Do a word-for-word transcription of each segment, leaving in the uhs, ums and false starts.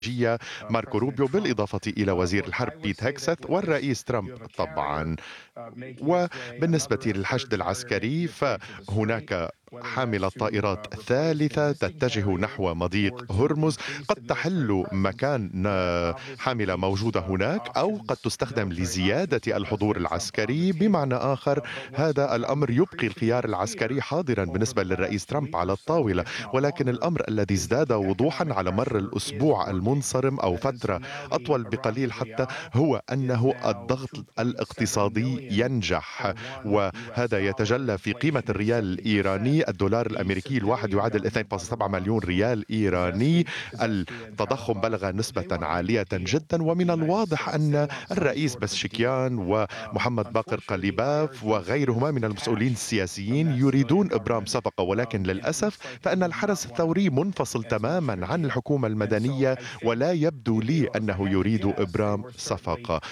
ماركو روبيو، بالإضافة إلى وزير الحرب بيت هيكست والرئيس ترامب طبعا. وبالنسبة للحشد العسكري فهناك حاملة طائرات ثالثة تتجه نحو مضيق هرمز، قد تحل مكان حاملة موجودة هناك أو قد تستخدم لزيادة الحضور العسكري. بمعنى آخر، هذا الأمر يبقي الخيار العسكري حاضرا بالنسبة للرئيس ترامب على الطاولة، ولكن الأمر الذي ازداد وضوحا على مر الأسبوع المنصرم أو فترة أطول بقليل حتى هو أنه الضغط الاقتصادي ينجح، وهذا يتجلى في قيمة الريال الإيراني. الدولار الأمريكي الواحد يعادل اثنين فاصلة سبعة مليون ريال إيراني. التضخم بلغ نسبة عالية جدا، ومن الواضح أن الرئيس بسشكيان ومحمد باقر قليباف وغيرهما من المسؤولين السياسيين يريدون إبرام صفقة، ولكن للأسف فإن الحرس الثوري منفصل تماما عن الحكومة المدنية، ولا يبدو لي أنه يريد إبرام صفقة.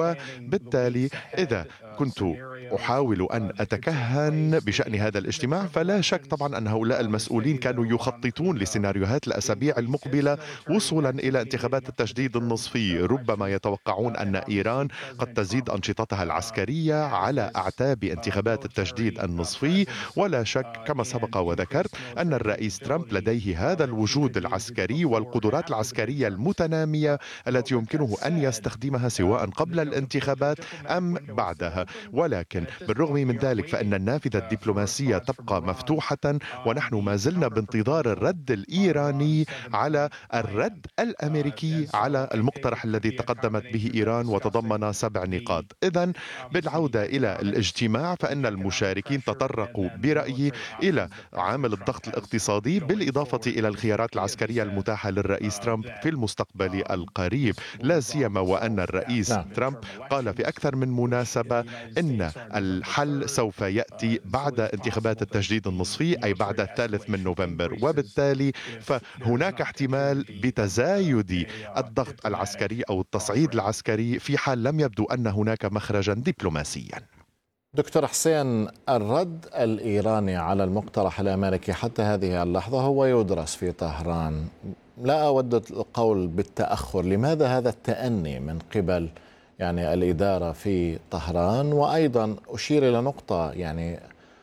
وبالتالي إذا كنت أحاول أن أتكهن بشأن هذا الاجتماع، فلا شك طبعا أن هؤلاء المسؤولين كانوا يخططون لسيناريوهات الأسابيع المقبلة وصولا إلى انتخابات التجديد النصفي. ربما يتوقعون أن إيران قد تزيد أنشطتها العسكرية على أعتاب انتخابات التجديد النصفي، ولا شك كما سبق وذكرت أن الرئيس ترامب لديه هذا الوجود العسكري والقدرات العسكرية المتنامية التي يمكنه أن يستخدمها سواء قبل الانتخابات أم بعدها. ولكن بالرغم من ذلك فإن النافذة الدبلوماسية تبقى مفتوحة، ونحن ما زلنا بانتظار الرد الإيراني على الرد الأمريكي على المقترح الذي تقدمت به إيران وتضمن سبع نقاط. إذن بالعودة إلى الاجتماع فإن المشاركين تطرقوا برأيي إلى عامل الضغط الاقتصادي بالإضافة إلى الخيارات العسكرية المتاحة للرئيس ترامب في المستقبل القريب، لا سيما وأن الرئيس نعم. ترامب قال في أكثر من مناسبة إن الحل سوف يأتي بعد انتخابات التجديد النصفي، أي بعد الثالث من نوفمبر، وبالتالي فهناك احتمال بتزايد الضغط العسكري أو التصعيد العسكري في حال لم يبدو أن هناك مخرجا دبلوماسيا. دكتور حسين، الرد الإيراني على المقترح الأمريكي حتى هذه اللحظة هو يدرس في طهران. لا أود القول بالتأخر، لماذا هذا التأني من قبل يعني الإدارة في طهران؟ وأيضا أشير إلى نقطة يعني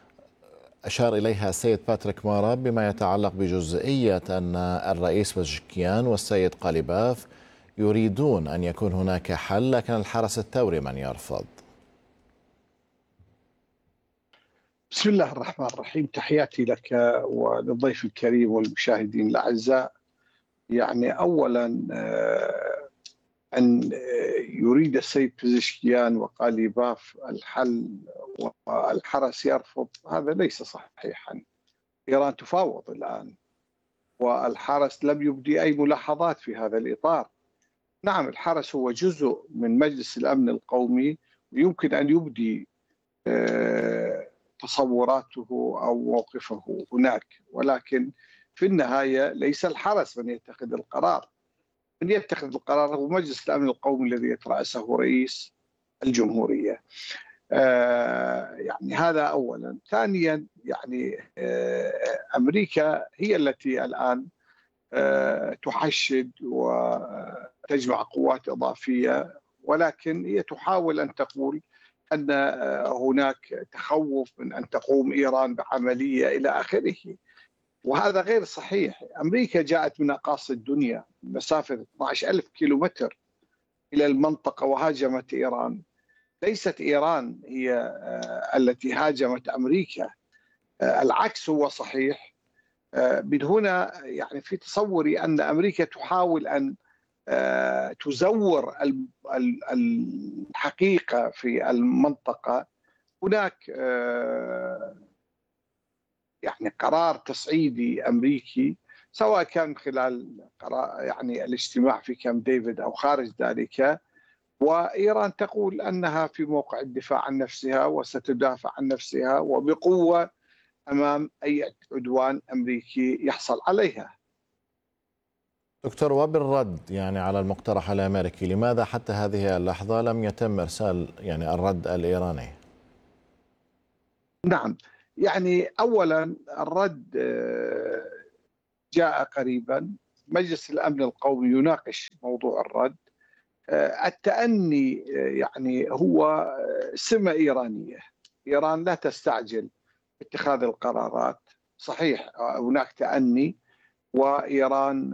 أشار إليها السيد باتريك ماراب بما يتعلق بجزئية أن الرئيس بزشكيان والسيد قاليباف يريدون أن يكون هناك حل، لكن الحرس الثوري من يرفض. بسم الله الرحمن الرحيم، تحياتي لك وللضيف الكريم والمشاهدين الأعزاء. يعني أولا أن يريد السيد بزشكيان وقاليباف الحل والحرس يرفض، هذا ليس صحيحا. إيران تفاوض الآن، والحرس لم يبدي أي ملاحظات في هذا الإطار. نعم، الحرس هو جزء من مجلس الأمن القومي ويمكن أن يبدي تصوراته أو موقفه هناك، ولكن في النهاية ليس الحرس من يتخذ القرار. من يتخذ القرار هو مجلس الأمن القومي الذي يترأسه رئيس الجمهورية. آه يعني هذا أولا. ثانيا، يعني آه أمريكا هي التي الآن آه تحشد وتجمع قوات إضافية، ولكن هي تحاول أن تقول أن هناك تخوف من أن تقوم إيران بعملية إلى آخره، وهذا غير صحيح. أمريكا جاءت من أقاصي الدنيا مسافة اثني عشر ألف كيلومتر إلى المنطقة وهاجمت إيران. ليست إيران هي التي هاجمت أمريكا، العكس هو صحيح. من هنا يعني في تصوري أن أمريكا تحاول أن تزور الحقيقة في المنطقة. هناك يعني قرار تصعيدي أمريكي، سواء كان خلال يعني الاجتماع في كامب ديفيد أو خارج ذلك، وإيران تقول أنها في موقع الدفاع عن نفسها وستدافع عن نفسها وبقوة أمام أي عدوان أمريكي يحصل عليها. دكتور، وبالرد يعني على المقترح الأمريكي، لماذا حتى هذه اللحظة لم يتم إرسال يعني الرد الإيراني؟ نعم، يعني أولا الرد جاء قريبا مجلس الأمن القومي يناقش موضوع الرد. التأني يعني هو سمة إيرانية. إيران لا تستعجل اتخاذ القرارات. صحيح هناك تأني، وإيران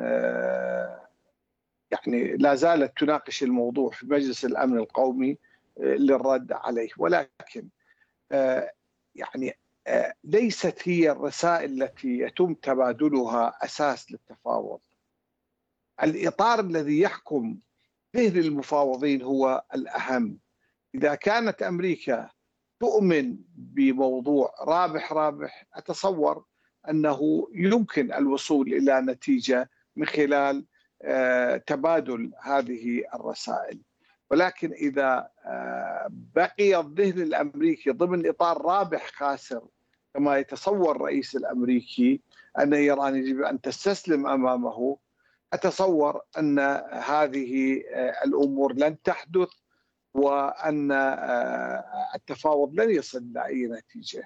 يعني لا زالت تناقش الموضوع في مجلس الأمن القومي للرد عليه، ولكن يعني ليست هي الرسائل التي يتم تبادلها أساس للتفاوض. الإطار الذي يحكم ذهن المفاوضين هو الأهم. إذا كانت أمريكا تؤمن بموضوع رابح رابح، أتصور أنه يمكن الوصول إلى نتيجة من خلال تبادل هذه الرسائل. ولكن إذا بقي الذهن الأمريكي ضمن إطار رابح خاسر كما يتصور الرئيس الأمريكي أن إيران يجب أن تستسلم أمامه، أتصور أن هذه الأمور لن تحدث، وأن التفاوض لن يصل إلى أي نتيجة.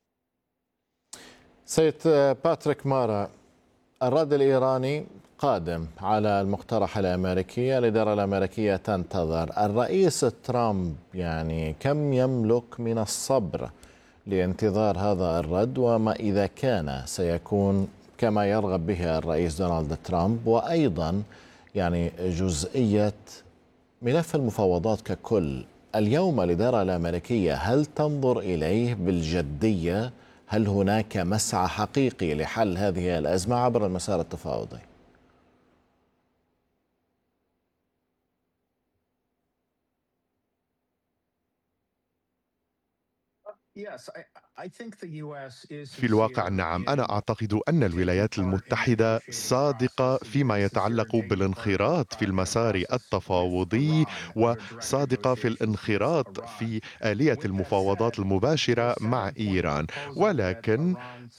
سيد باتريك مارا، الرد الإيراني قادم على المقترح الأمريكي، الإدارة الأمريكية تنتظر. الرئيس ترامب يعني كم يملك من الصبر لانتظار هذا الرد، وما إذا كان سيكون كما يرغب به الرئيس دونالد ترامب؟ وأيضا يعني جزئية ملف المفاوضات ككل، اليوم الإدارة الأمريكية هل تنظر إليه بالجدية؟ هل هناك مسعى حقيقي لحل هذه الأزمة عبر المسار التفاوضي؟ في الواقع نعم، أنا أعتقد أن الولايات المتحدة صادقة فيما يتعلق بالانخراط في المسار التفاوضي، وصادقة في الانخراط في آلية المفاوضات المباشرة مع إيران. ولكن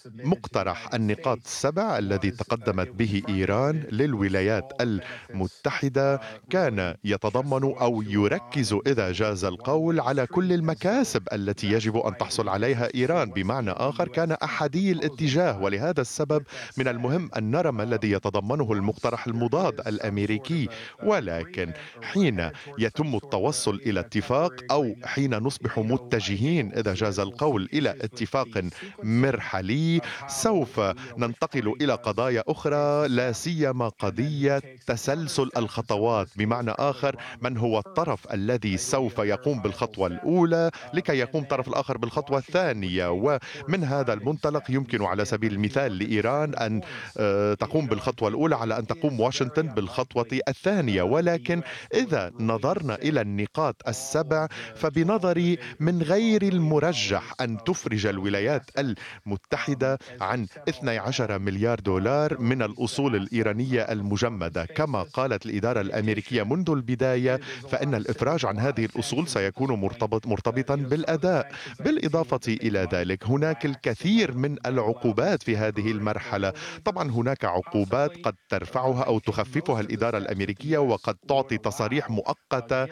مقترح النقاط السبع الذي تقدمت به إيران للولايات المتحدة كان يتضمن أو يركز إذا جاز القول على كل المكاسب التي يجب أن تحصل عليها إيران. بمعنى آخر كان أحادي الاتجاه، ولهذا السبب من المهم أن نرى ما الذي يتضمنه المقترح المضاد الأمريكي. ولكن حين يتم التوصل إلى اتفاق، أو حين نصبح متجهين إذا جاز القول إلى اتفاق مرحلي، سوف ننتقل إلى قضايا أخرى، لا سيما قضية تسلسل الخطوات. بمعنى آخر، من هو الطرف الذي سوف يقوم بالخطوة الأولى لكي يقوم الطرف الآخر بالخطوة الثانية. ومن هذا المنطلق يمكن على سبيل المثال لإيران أن تقوم بالخطوة الأولى على أن تقوم واشنطن بالخطوة الثانية. ولكن إذا نظرنا إلى النقاط السبع، فبنظري من غير المرجح أن تفرج الولايات المتحدة عن اثني عشر مليار دولار من الأصول الإيرانية المجمدة. كما قالت الإدارة الأمريكية منذ البداية، فإن الإفراج عن هذه الأصول سيكون مرتبط مرتبطا بالأداء. بالإضافة إلى ذلك هناك الكثير من العقوبات في هذه المرحلة. طبعا هناك عقوبات قد ترفعها أو تخففها الإدارة الأمريكية، وقد تعطي تصاريح مؤقتة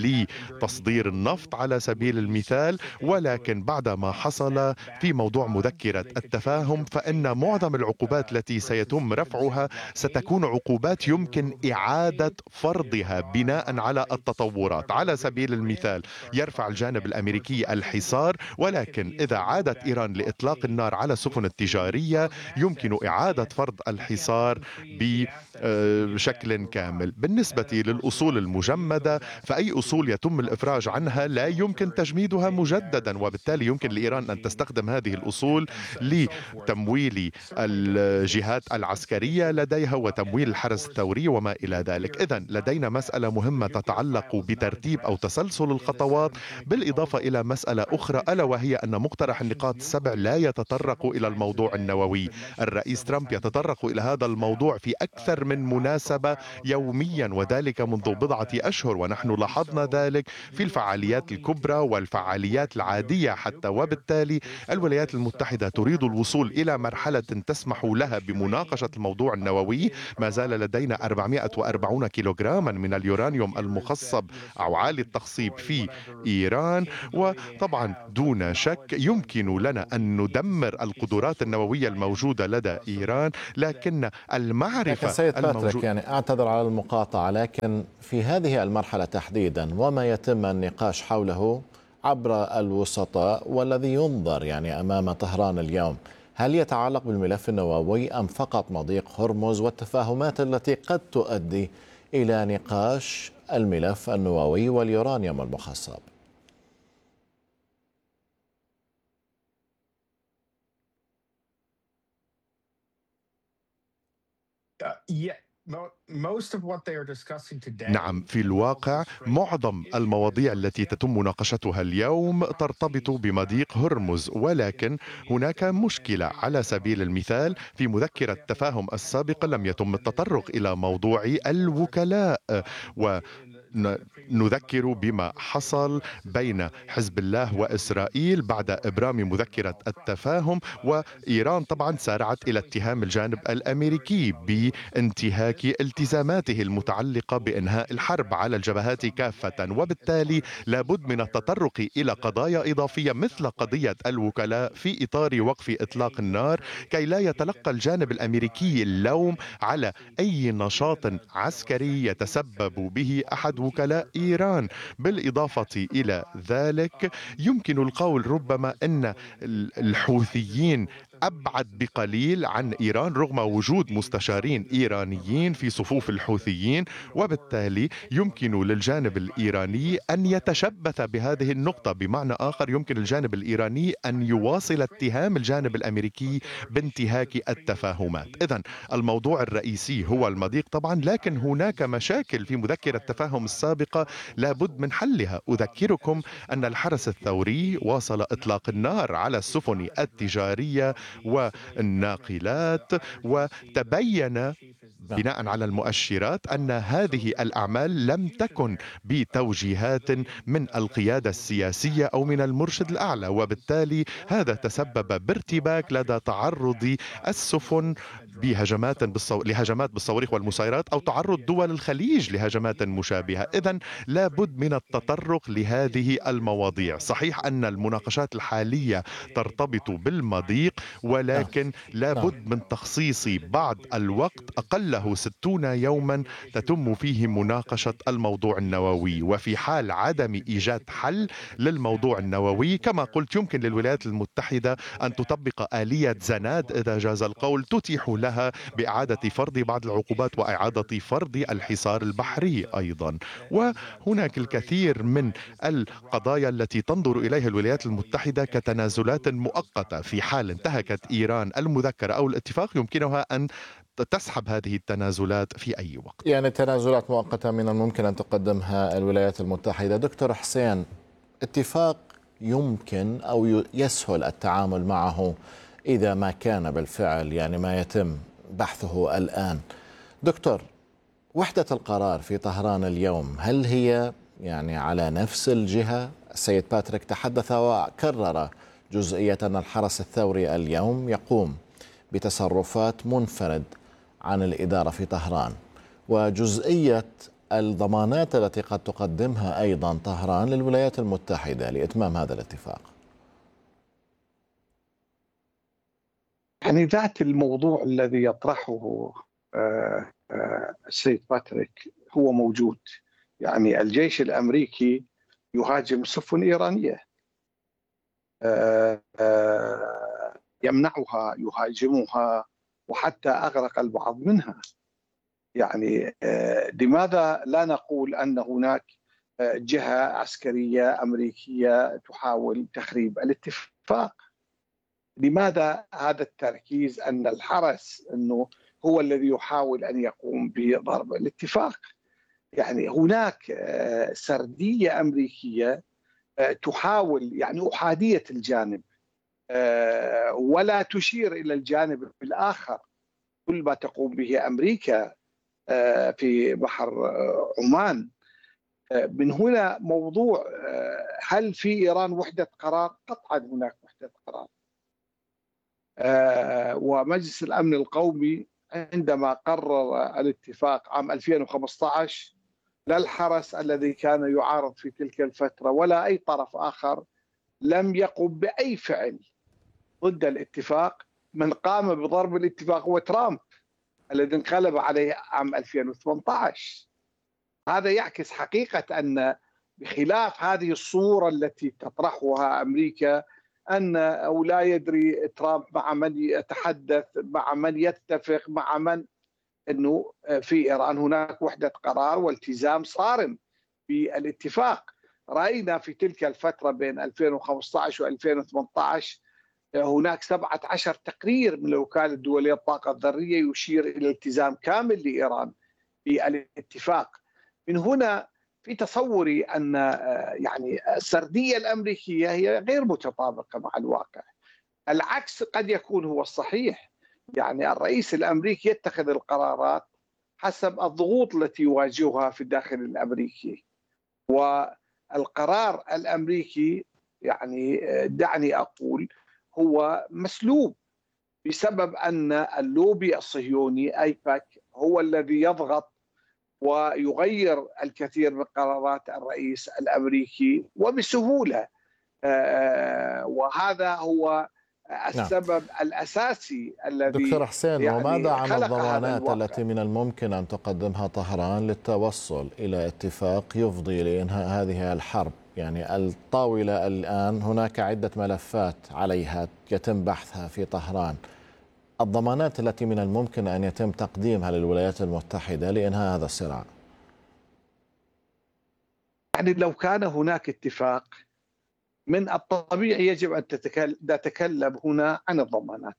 لتصدير النفط على سبيل المثال. ولكن بعد ما حصل في موضوع مذكرة التفاهم، فإن معظم العقوبات التي سيتم رفعها ستكون عقوبات يمكن إعادة فرضها بناء على التطورات. على سبيل المثال، يرفع الجانب الأمريكي الحصار، ولكن إذا عادت إيران لإطلاق النار على السفن التجارية يمكن إعادة فرض الحصار بشكل كامل. بالنسبة للأصول المجمدة، فأي أصول يتم الإفراج عنها لا يمكن تجميدها مجددا، وبالتالي يمكن لإيران أن تستخدم هذه الأصول لتمويل الجهات العسكرية لديها وتمويل الحرس الثوري وما إلى ذلك. إذن لدينا مسألة مهمة تتعلق بترتيب أو تسلسل الخطوات، بالإضافة إلى مسألة أخرى، ألا وهي أن مقترح النقاط السبع لا يتطرق إلى الموضوع النووي. الرئيس ترامب يتطرق إلى هذا الموضوع في أكثر من مناسبة يوميا، وذلك منذ بضعة أشهر، ونحن لاحظنا ذلك في الفعاليات الكبرى والفعاليات العادية حتى. وبالتالي الولايات المتحدة تريد الوصول إلى مرحلة تسمح لها بمناقشة الموضوع النووي. ما زال لدينا أربعمائة وأربعين كيلوغراما من اليورانيوم المخصب أو عالي التخصيب في إيران، وطبعا دون دون شك يمكن لنا أن ندمر القدرات النووية الموجودة لدى إيران، لكن لكن المعرفة سيد باتريك، الموجودة. يعني أعتذر على المقاطعة، لكن في هذه المرحلة تحديدا وما يتم النقاش حوله عبر الوسطاء والذي ينظر يعني أمام طهران اليوم، هل يتعلق بالملف النووي أم فقط مضيق هرمز والتفاهمات التي قد تؤدي إلى نقاش الملف النووي واليورانيوم المخصب؟ نعم، في الواقع معظم المواضيع التي تتم مناقشتها اليوم ترتبط بمضيق هرمز، ولكن هناك مشكلة. على سبيل المثال في مذكرة التفاهم السابقة لم يتم التطرق إلى موضوع الوكلاء، و نذكر بما حصل بين حزب الله وإسرائيل بعد إبرام مذكرة التفاهم، وإيران طبعا سارعت إلى اتهام الجانب الأمريكي بانتهاك التزاماته المتعلقة بإنهاء الحرب على الجبهات كافة، وبالتالي لابد من التطرق إلى قضايا إضافية مثل قضية الوكلاء في إطار وقف إطلاق النار، كي لا يتلقى الجانب الأمريكي اللوم على أي نشاط عسكري يتسبب به أحد وكلاء إيران. بالإضافة إلى ذلك يمكن القول ربما أن الحوثيين أبعد بقليل عن إيران رغم وجود مستشارين إيرانيين في صفوف الحوثيين، وبالتالي يمكن للجانب الإيراني أن يتشبث بهذه النقطة. بمعنى آخر يمكن الجانب الإيراني أن يواصل اتهام الجانب الأمريكي بانتهاك التفاهمات. إذن الموضوع الرئيسي هو المضيق طبعا، لكن هناك مشاكل في مذكرة التفاهم السابقة لابد من حلها. أذكركم أن الحرس الثوري واصل إطلاق النار على السفن التجارية والناقلات، وتبين بناء على المؤشرات أن هذه الأعمال لم تكن بتوجيهات من القيادة السياسية أو من المرشد الأعلى، وبالتالي هذا تسبب بارتباك لدى تعرض السفن بهجمات بالصو... لهجمات بالصواريخ والمسيرات أو تعرض دول الخليج لهجمات مشابهة. إذن لابد من التطرق لهذه المواضيع. صحيح أن المناقشات الحالية ترتبط بالمضيق، ولكن لابد من تخصيص بعض الوقت أقله ستون يوما تتم فيه مناقشة الموضوع النووي. وفي حال عدم إيجاد حل للموضوع النووي كما قلت يمكن للولايات المتحدة أن تطبق آلية زناد إذا جاز القول، تتيح لها بإعادة فرض بعض العقوبات وإعادة فرض الحصار البحري أيضا. وهناك الكثير من القضايا التي تنظر إليها الولايات المتحدة كتنازلات مؤقتة. في حال انتهكت إيران المذكرة أو الاتفاق يمكنها أن تسحب هذه التنازلات في أي وقت. يعني تنازلات مؤقتة من الممكن أن تقدمها الولايات المتحدة. دكتور حسين، اتفاق يمكن أو يسهل التعامل معه إذا ما كان بالفعل يعني ما يتم بحثه الآن. دكتور، وحدة القرار في طهران اليوم هل هي يعني على نفس الجهة؟ السيد باتريك تحدث وكرر جزئية أن الحرس الثوري اليوم يقوم بتصرفات منفرد عن الإدارة في طهران، وجزئية الضمانات التي قد تقدمها أيضا طهران للولايات المتحدة لإتمام هذا الاتفاق. يعني ذات الموضوع الذي يطرحه السيد باتريك هو موجود. يعني الجيش الأمريكي يهاجم سفن إيرانية، يمنعها، يهاجمها، وحتى أغرق البعض منها. يعني لماذا لا نقول أن هناك جهة عسكرية أمريكية تحاول تخريب الاتفاق؟ لماذا هذا التركيز أن الحرس أنه هو الذي يحاول أن يقوم بضرب الاتفاق؟ يعني هناك سردية أمريكية تحاول، يعني أحادية الجانب، ولا تشير إلى الجانب الآخر. كل ما تقوم به أمريكا في بحر عمان. من هنا موضوع هل في إيران وحدة قرار؟ قطعا هناك وحدة قرار. ومجلس الأمن القومي عندما قرر الاتفاق عام ألفين وخمسة عشر، لا الحرس الذي كان يعارض في تلك الفترة ولا أي طرف آخر لم يقم بأي فعل ضد الاتفاق. من قام بضرب الاتفاق هو ترامب الذي انقلب عليه عام ألفين وثمانية عشر. هذا يعكس حقيقة أن بخلاف هذه الصورة التي تطرحها أمريكا أن أو لا يدري ترامب مع من يتحدث، مع من يتفق، مع من، أنه في إيران هناك وحدة قرار والتزام صارم بالاتفاق. رأينا في تلك الفترة بين ألفين وخمسة عشر وألفين وثمانية عشر هناك سبعة عشر تقرير من الوكالة الدولية للطاقة الذرية يشير إلى التزام كامل لإيران بالاتفاق. من هنا في تصوري أن يعني السردية الأمريكية هي غير متطابقة مع الواقع. العكس قد يكون هو الصحيح، يعني الرئيس الأمريكي يتخذ القرارات حسب الضغوط التي يواجهها في الداخل الأمريكي، والقرار الأمريكي يعني دعني أقول هو مسلوب بسبب أن اللوبي الصهيوني أيباك هو الذي يضغط ويغير الكثير من قرارات الرئيس الأمريكي وبسهولة، وهذا هو السبب نعم. الأساسي الذي دكتور حسين، يعني وماذا عن الضمانات التي من الممكن أن تقدمها طهران للتوصل إلى اتفاق يفضي لإنهاء هذه الحرب؟ يعني الطاولة الآن هناك عدة ملفات عليها يتم بحثها في طهران. الضمانات التي من الممكن أن يتم تقديمها للولايات المتحدة لإنهاء هذا الصراع؟ يعني لو كان هناك اتفاق من الطبيعي يجب أن نتكلم هنا عن الضمانات.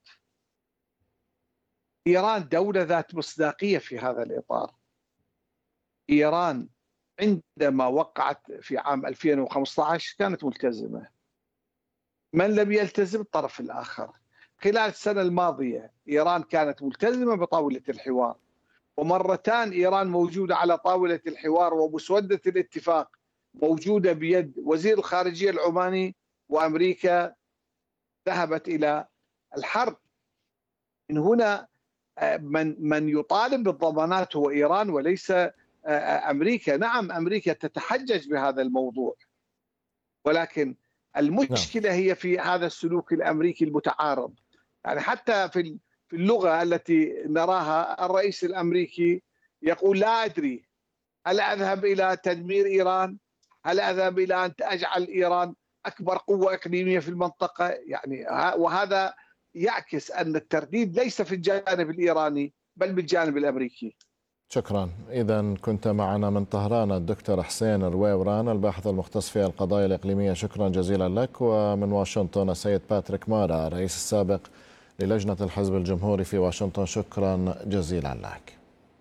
إيران دولة ذات مصداقية في هذا الإطار. إيران عندما وقعت في عام ألفين وخمسة عشر كانت ملتزمة. من لم يلتزم الطرف الآخر. خلال السنة الماضية إيران كانت ملتزمة بطاولة الحوار، ومرتان إيران موجودة على طاولة الحوار ومسودة الاتفاق موجودة بيد وزير الخارجية العماني، وأمريكا ذهبت إلى الحرب. من هنا من من يطالب بالضمانات هو إيران وليس أمريكا. نعم أمريكا تتحجج بهذا الموضوع، ولكن المشكلة هي في هذا السلوك الأمريكي المتعارض. يعني حتى في في اللغة التي نراها الرئيس الأمريكي يقول لا أدري هل أذهب إلى تدمير إيران، هل أذهب إلى أن أجعل إيران أكبر قوة إقليمية في المنطقة. يعني وهذا يعكس أن الترديد ليس في الجانب الإيراني بل بالجانب الأمريكي. شكرا. إذا كنت معنا من طهران الدكتور حسين رويوران الباحث المختص في القضايا الإقليمية، شكرا جزيلا لك. ومن واشنطن السيد باتريك مارا الرئيس السابق للجنة الحزب الجمهوري في واشنطن، شكرا جزيلا لك.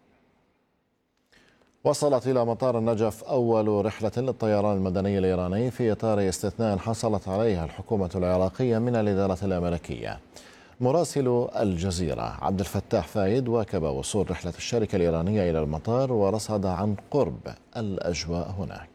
وصلت إلى مطار النجف أول رحلة للطيران المدني الإيراني في إطار استثناء حصلت عليها الحكومة العراقية من الإدارة الأمريكية. مراسل الجزيرة عبد الفتاح فايد واكب وصول رحلة الشركة الإيرانية إلى المطار ورصد عن قرب الأجواء هناك.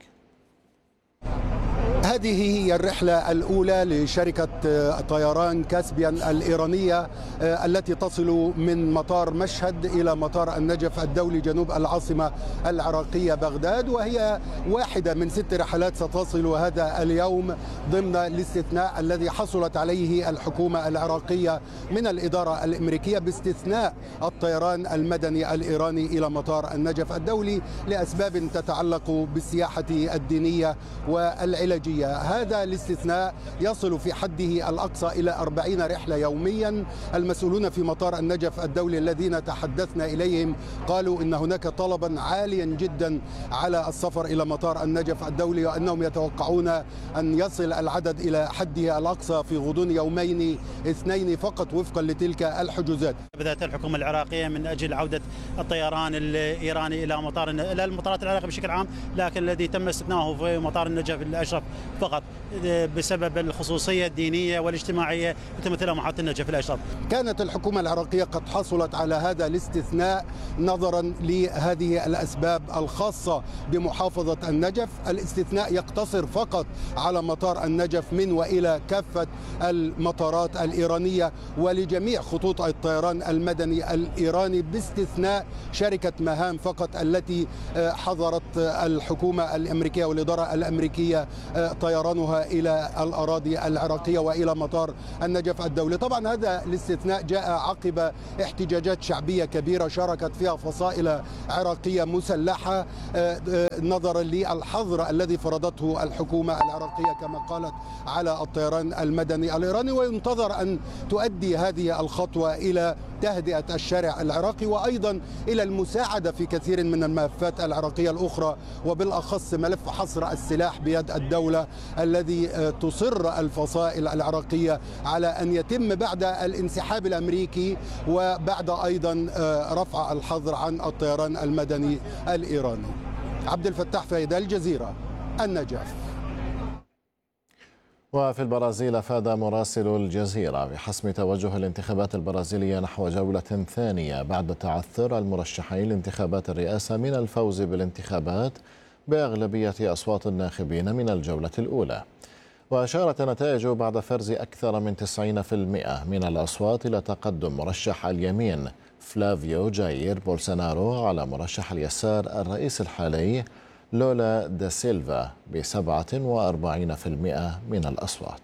هذه هي الرحلة الأولى لشركة طيران كاسبيان الإيرانية التي تصل من مطار مشهد إلى مطار النجف الدولي جنوب العاصمة العراقية بغداد، وهي واحدة من ست رحلات ستصل هذا اليوم ضمن الاستثناء الذي حصلت عليه الحكومة العراقية من الإدارة الأمريكية باستثناء الطيران المدني الإيراني إلى مطار النجف الدولي لأسباب تتعلق بالسياحة الدينية والعلاجية. هذا الاستثناء يصل في حده الأقصى إلى أربعين رحلة يوميا. المسؤولون في مطار النجف الدولي الذين تحدثنا إليهم قالوا إن هناك طلبا عاليا جدا على السفر إلى مطار النجف الدولي، وأنهم يتوقعون أن يصل العدد إلى حده الأقصى في غضون يومين اثنين فقط وفقا لتلك الحجوزات. بدأت الحكومة العراقية من أجل عودة الطيران الإيراني إلى مطار إلى المطارات العراقية بشكل عام، لكن الذي تم استثناؤه في مطار النجف الأشرف فقط بسبب الخصوصية الدينية والاجتماعية تمثلها محطة النجف الأشرف. كانت الحكومة العراقية قد حصلت على هذا الاستثناء نظرا لهذه الأسباب الخاصة بمحافظة النجف. الاستثناء يقتصر فقط على مطار النجف من وإلى كافة المطارات الإيرانية ولجميع خطوط الطيران المدني الإيراني باستثناء شركة مهام فقط التي حظرت الحكومة الأمريكية والإدارة الأمريكية طيرانها إلى الأراضي العراقية وإلى مطار النجف الدولي. طبعا هذا الاستثناء جاء عقب احتجاجات شعبية كبيرة شاركت فيها فصائل عراقية مسلحة نظرا للحظر الذي فرضته الحكومة العراقية كما قالت على الطيران المدني الإيراني، وينتظر أن تؤدي هذه الخطوة إلى تهدئة الشارع العراقي وأيضا إلى المساعدة في كثير من الملفات العراقية الأخرى، وبالأخص ملف حصر السلاح بيد الدولة الذي تصر الفصائل العراقية على أن يتم بعد الانسحاب الأمريكي وبعد أيضا رفع الحظر عن الطيران المدني الإيراني. عبد الفتاح فايدة، الجزيرة، النجف. وفي البرازيل أفاد مراسل الجزيرة بحسم توجه الانتخابات البرازيلية نحو جولة ثانية بعد تعثر المرشحين لانتخابات الرئاسة من الفوز بالانتخابات بأغلبية أصوات الناخبين من الجولة الأولى. وأشارت النتائج بعد فرز أكثر من تسعين بالمئة من الأصوات إلى تقدم مرشح اليمين فلافيو جاير بولسونارو على مرشح اليسار الرئيس الحالي لولا دا سيلفا بسبعة وأربعين بالمئة من الأصوات.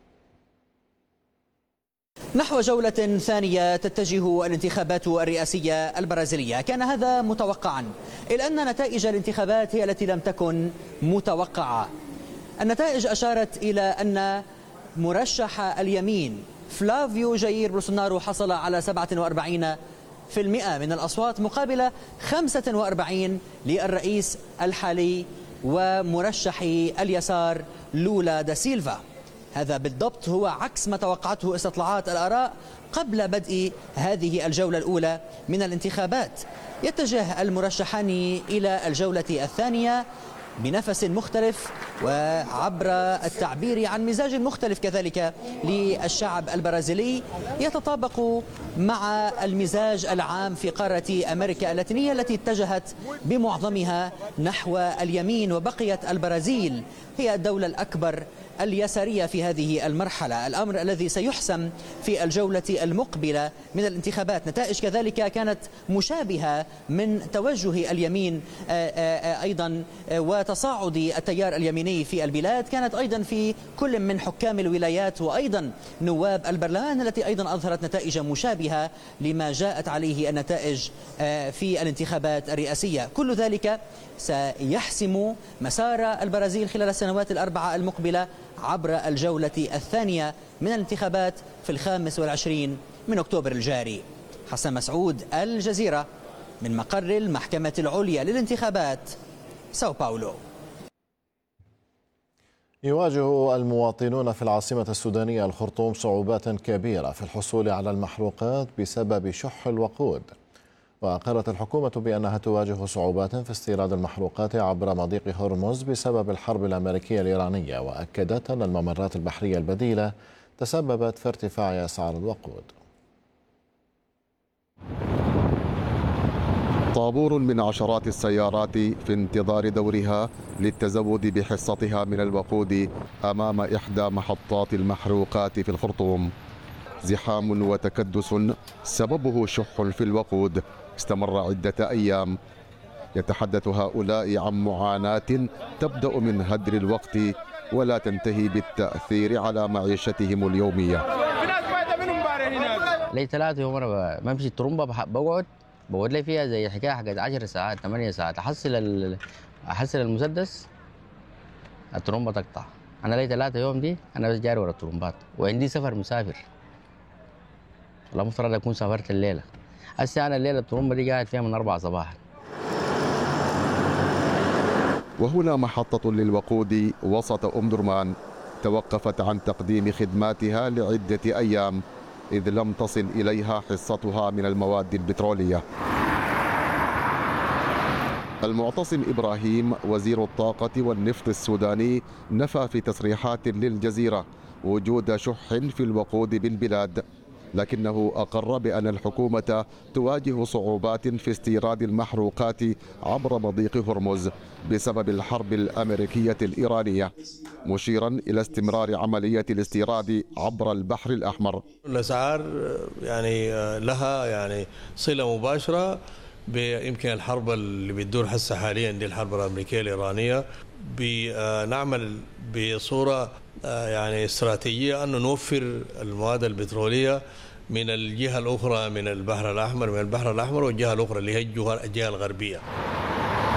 نحو جولة ثانية تتجه الانتخابات الرئاسية البرازيلية. كان هذا متوقعا، إلا أن نتائج الانتخابات هي التي لم تكن متوقعة. النتائج أشارت إلى أن مرشح اليمين فلافيو جاير بولسونارو حصل على سبعة وأربعين بالمئة من الأصوات مقابل خمسة وأربعين للرئيس الحالي ومرشح اليسار لولا دا سيلفا. هذا بالضبط هو عكس ما توقعته استطلاعات الآراء قبل بدء هذه الجولة الأولى من الانتخابات. يتجه المرشحان إلى الجولة الثانية بنفس مختلف وعبر التعبير عن مزاج مختلف كذلك للشعب البرازيلي يتطابق مع المزاج العام في قارة أمريكا اللاتينية التي اتجهت بمعظمها نحو اليمين، وبقيت البرازيل هي الدولة الأكبر اليسارية في هذه المرحلة، الأمر الذي سيحسم في الجولة المقبلة من الانتخابات. نتائج كذلك كانت مشابهة من توجه اليمين أيضا وتصاعد التيار اليميني في البلاد، كانت أيضا في كل من حكام الولايات وأيضا نواب البرلمان التي أيضا أظهرت نتائج مشابهة لما جاءت عليه النتائج في الانتخابات الرئاسية. كل ذلك سيحسم مسار البرازيل خلال السنوات الأربعة المقبلة عبر الجولة الثانية من الانتخابات في الخامس والعشرين من أكتوبر الجاري. حسن مسعود، الجزيرة، من مقر المحكمة العليا للانتخابات، ساو باولو. يواجه المواطنون في العاصمة السودانية الخرطوم صعوبات كبيرة في الحصول على المحروقات بسبب شح الوقود. وقالت الحكومة بأنها تواجه صعوبات في استيراد المحروقات عبر مضيق هرمز بسبب الحرب الأمريكية الإيرانية، وأكدت أن الممرات البحرية البديلة تسببت في ارتفاع أسعار الوقود. طابور من عشرات السيارات في انتظار دورها للتزود بحصتها من الوقود أمام إحدى محطات المحروقات في الخرطوم. زحام وتكدس سببه شح في الوقود استمر عدة أيام. يتحدث هؤلاء عن معاناة تبدأ من هدر الوقت ولا تنتهي بالتأثير على معيشتهم اليومية. لي ثلاثة يوم أنا بمشي الترمبة بقعد بقعد لي فيها زي حكاية حقت عشر ساعات ثمانية ساعات أحصل أحصل المسدس الترمبة تقطع. أنا لي ثلاثة يوم دي أنا بس جاري ورا الترمبات، وعندي سفر مسافر. والله مفترض أكون سافرت الليلة. هسه أنا الليلة الترمبة دي قاعد فيها من أربعة صباحا. وهنا محطة للوقود وسط أم درمان توقفت عن تقديم خدماتها لعدة أيام إذ لم تصل إليها حصتها من المواد البترولية. المعتصم إبراهيم وزير الطاقة والنفط السوداني نفى في تصريحات للجزيرة وجود شح في الوقود بالبلاد، لكنه أقر بأن الحكومة تواجه صعوبات في استيراد المحروقات عبر مضيق هرمز بسبب الحرب الأمريكية الإيرانية، مشيرا إلى استمرار عملية الاستيراد عبر البحر الأحمر. الأسعار يعني لها يعني صلة مباشرة بيمكن الحرب اللي بتدور هسه حاليا دي الحرب الأمريكية الإيرانية. بنعمل بصورة يعني استراتيجية أن نوفر المواد البترولية من الجهة الأخرى من البحر الأحمر من البحر الأحمر والجهة الأخرى اللي هي الجهة الغربية.